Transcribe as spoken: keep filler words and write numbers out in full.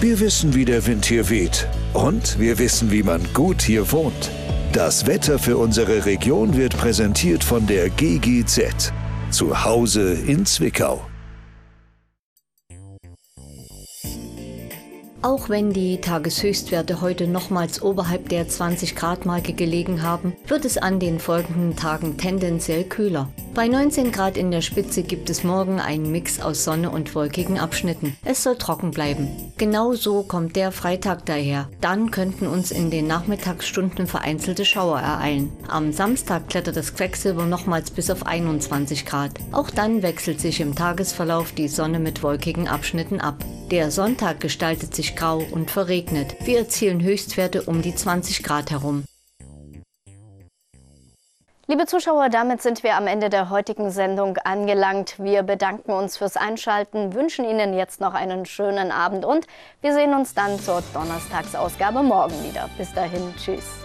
Wir wissen, wie der Wind hier weht. Und wir wissen, wie man gut hier wohnt. Das Wetter für unsere Region wird präsentiert von der G G Z. Zu Hause in Zwickau. Auch wenn die Tageshöchstwerte heute nochmals oberhalb der zwanzig Grad Marke gelegen haben, wird es an den folgenden Tagen tendenziell kühler. Bei neunzehn Grad in der Spitze gibt es morgen einen Mix aus Sonne und wolkigen Abschnitten. Es soll trocken bleiben. Genau so kommt der Freitag daher. Dann könnten uns in den Nachmittagsstunden vereinzelte Schauer ereilen. Am Samstag klettert das Quecksilber nochmals bis auf einundzwanzig Grad. Auch dann wechselt sich im Tagesverlauf die Sonne mit wolkigen Abschnitten ab. Der Sonntag gestaltet sich grau und verregnet. Wir erzielen Höchstwerte um die zwanzig Grad herum. Liebe Zuschauer, damit sind wir am Ende der heutigen Sendung angelangt. Wir bedanken uns fürs Einschalten, wünschen Ihnen jetzt noch einen schönen Abend und wir sehen uns dann zur Donnerstagsausgabe morgen wieder. Bis dahin, tschüss.